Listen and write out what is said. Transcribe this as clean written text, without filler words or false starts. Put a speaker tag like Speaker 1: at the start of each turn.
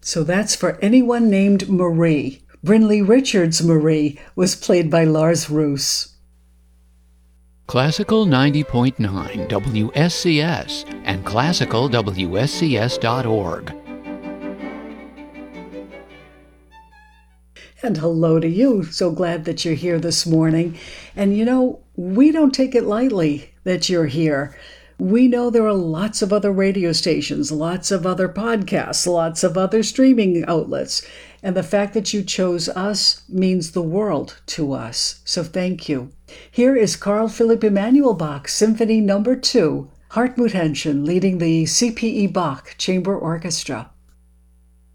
Speaker 1: So that's for anyone named Marie. Brinley Richards' Marie was played by Lars Roos.
Speaker 2: Classical 90.9 WSCS and classicalwscs.org.
Speaker 1: And hello to you. So glad that you're here this morning. And you know, we don't take it lightly that you're here. We know there are lots of other radio stations, lots of other podcasts, lots of other streaming outlets. And the fact that you chose us means the world to us. So thank you. Here is Carl Philipp Emanuel Bach, Symphony No. 2, Hartmut Henschen leading the CPE Bach Chamber Orchestra.